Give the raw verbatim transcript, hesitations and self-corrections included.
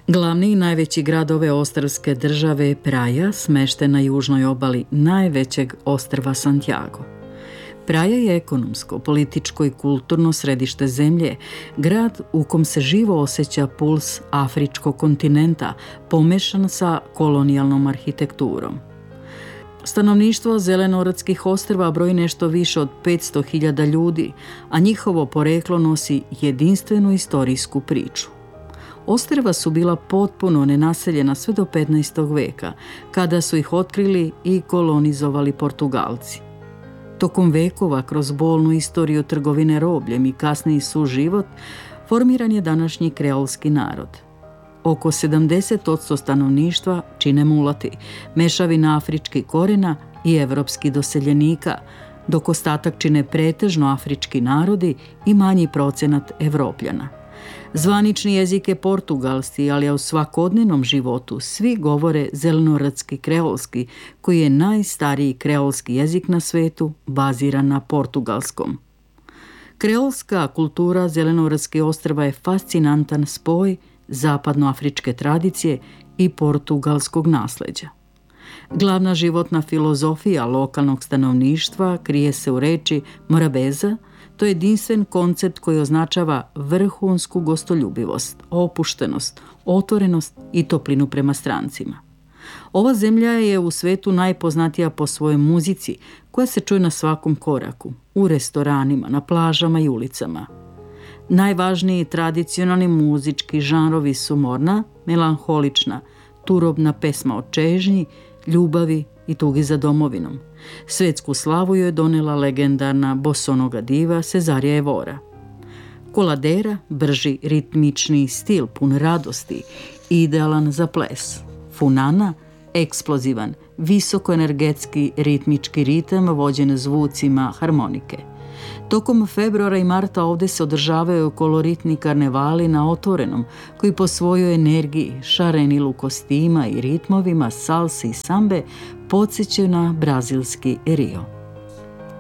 Glavni i najveći grad ove ostrvske države je Praja, smešten na južnoj obali najvećeg ostrva Santiago. Praja je ekonomsko, političko i kulturno središte zemlje, grad u kom se živo osjeća puls afričkog kontinenta, pomešan sa kolonijalnom arhitekturom. Stanovništvo Zelenorodskih ostrva broji nešto više od petsto hiljada ljudi, a njihovo poreklo nosi jedinstvenu istorijsku priču. Ostrva su bila potpuno nenaseljena sve do petnaestog veka, kada su ih otkrili i kolonizovali Portugalci. Tokom vekova, kroz bolnu istoriju trgovine robljem i kasniji suživot, formiran je današnji kreolski narod. Oko sedamdeset posto stanovništva čine mulati, mešavina afričkih korena i evropskih doseljenika, dok ostatak čine pretežno afrički narodi i manji procenat Evropljana. Zvanični jezik je portugalski, ali u svakodnevnom životu svi govore zelenorodski kreolski, koji je najstariji kreolski jezik na svetu, baziran na portugalskom. Kreolska kultura Zelenorodskih ostrva je fascinantan spoj zapadnoafričke tradicije i portugalskog nasleđa. Glavna životna filozofija lokalnog stanovništva krije se u reči morabeza. To je jedinstven koncept koji označava vrhunsku gostoljubivost, opuštenost, otvorenost i toplinu prema strancima. Ova zemlja je u svetu najpoznatija po svojoj muzici, koja se čuje na svakom koraku, u restoranima, na plažama i ulicama. Najvažniji tradicionalni muzički žanrovi su morna, melanholična, turobna pesma o čežnji, ljubavi i tugi za domovinom. Svetsku slavu joj je donela legendarna bosonoga diva Cezarija Evora. Koladera, brži ritmični stil pun radosti, idealan za ples. Funana, eksplozivan, visokoenergetski ritmički ritam vođen zvucima harmonike. Tokom februara i marta ovdje se održavaju koloritni karnevali na otvorenom, koji po svojoj energiji, šarenilu kostima i ritmovima salse i sambe podsjećaju na brazilski Rio.